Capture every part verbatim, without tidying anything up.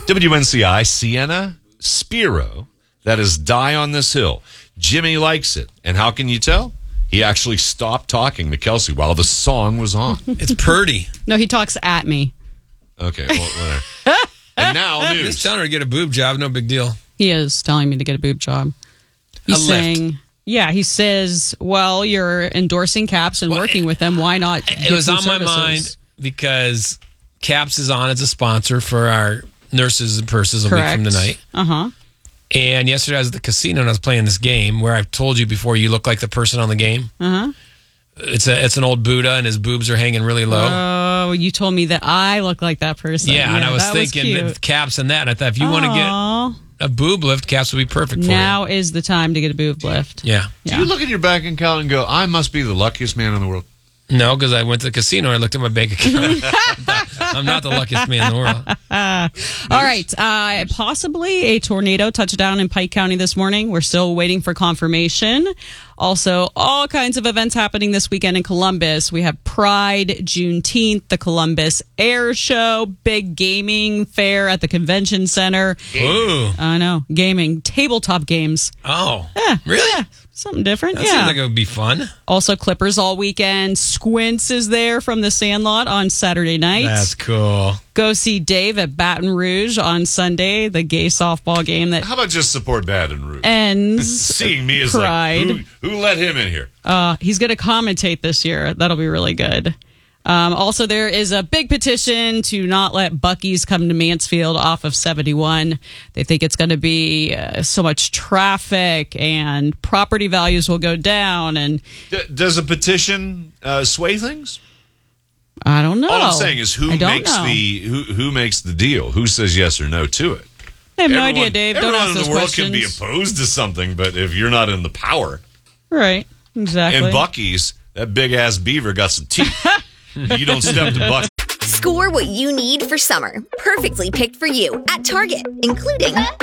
W N C I, Sienna Spiro, that is Die on This Hill. Jimmy likes it. And how can you tell? He actually stopped talking to Kelsey while the song was on. It's purdy. No, he talks at me. Okay, well, whatever. And now news. Just telling her to get a boob job, no big deal. He is telling me to get a boob job. He's A saying, lift. yeah, he says, well, you're endorsing CAPS and Well, working with them. Why not? It get was some on my services? mind because CAPS is on as a sponsor for our nurses and purses a Correct. week from tonight. Uh-huh. And yesterday I was at the casino and I was playing this game where I've told you before you look like the person on the game. Uh-huh. It's a it's an old Buddha and his boobs are hanging really low. Oh, you told me that I look like that person. yeah, and I was that thinking cute. that CAPS and that. And I thought if you want to get Aw. a boob lift, CAPS would be perfect for Now is the time to get a boob lift. you. Yeah. Do you look at your bank account and go, I must be the luckiest man in the world? No, because I went to the casino and I looked at my bank account. I'm not the luckiest man in the world. All right. Uh, possibly a tornado touchdown in Pike County this morning. We're still waiting for confirmation. Also, all kinds of events happening this weekend in Columbus. We have Pride, Juneteenth, the Columbus Air Show, big gaming fair at the convention center. Ooh. I know. Gaming. Tabletop games. Oh. Yeah. Really? Yeah. Something different. That yeah. seems like it would be fun. Also, Clippers all weekend. Squints is there from the Sandlot on Saturday night. That's cool. Go see Dave at Baton Rouge on Sunday, the gay softball game that How about just support Baton Rouge? ends. Seeing me as Pride. like, who, who let him in here? Uh, he's going to commentate this year. That'll be really good. Um, also, there is a big petition to not let Buc-ee's come to Mansfield off of seventy-one. They think it's going to be uh, so much traffic and property values will go down. And D- does a petition uh, sway things? I don't know. All I'm saying is who I don't makes know. the who who makes the deal? Who says yes or no to it? I have no Everyone- idea, Dave. Don't Everyone ask in those the world questions. can be opposed to something, but if you're not in the power, Right. Exactly. and Buc-ee's, that big ass beaver got some teeth. You don't step to Buc. Score what you need for summer. Perfectly picked for you at Target, including Up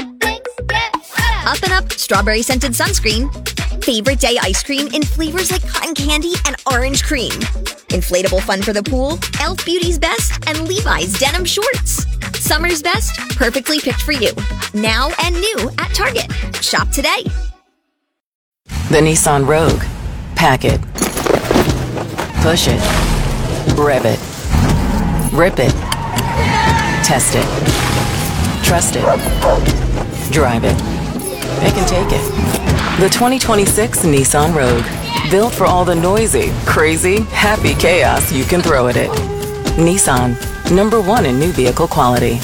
and Up strawberry scented sunscreen, favorite day ice cream in flavors like cotton candy and orange cream, inflatable fun for the pool, Elf Beauty's Best, and Levi's denim shorts. Summer's best, perfectly picked for you. Now and new at Target. Shop today. The Nissan Rogue. Pack it. Push it. Rev it. Rip it. Test it. Trust it. Drive it. It can take it. The twenty twenty-six Nissan Rogue. Built for all the noisy, crazy, happy chaos you can throw at it. Nissan. Number one in new vehicle quality.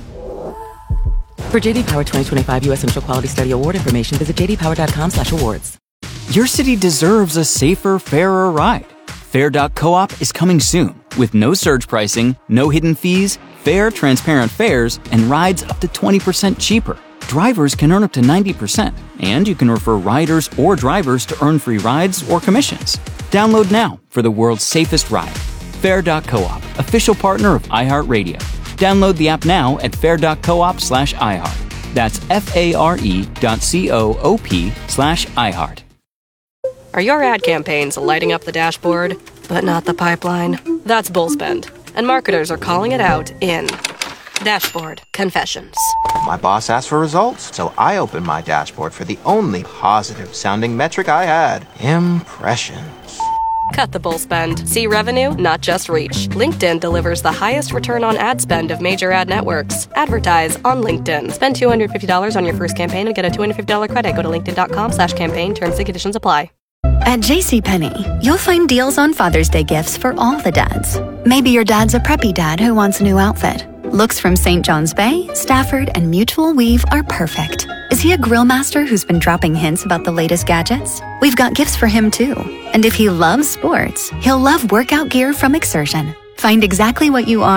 For J D Power twenty twenty-five U S Initial Quality Study Award information, visit j d power dot com slash awards. Your city deserves a safer, fairer ride. Fair dot coop is coming soon with no surge pricing, no hidden fees, fair, transparent fares, and rides up to twenty percent cheaper. Drivers can earn up to ninety percent, and you can refer riders or drivers to earn free rides or commissions. Download now for the world's safest ride. Fair dot coop, official partner of iHeartRadio. Download the app now at fair dot coop slash iHeart. That's F-A-R-E dot C-O-O-P slash iHeart. Are your ad campaigns lighting up the dashboard, but not the pipeline? That's Bullspend, and marketers are calling it out in Dashboard Confessions. My boss asked for results, so I opened my dashboard for the only positive-sounding metric I had, impressions. Cut the bull spend. See revenue, not just reach. LinkedIn delivers the highest return on ad spend of major ad networks. Advertise on LinkedIn. Spend two hundred fifty dollars on your first campaign and get a two hundred fifty dollars credit. Go to linkedin.com slash campaign. Terms and conditions apply. At JCPenney, you'll find deals on Father's Day gifts for all the dads. Maybe your dad's a preppy dad who wants a new outfit. Looks from Saint John's Bay, Stafford, and Mutual Weave are perfect. Is he a grill master who's been dropping hints about the latest gadgets? We've got gifts for him too. And if he loves sports, he'll love workout gear from Exertion. Find exactly what you are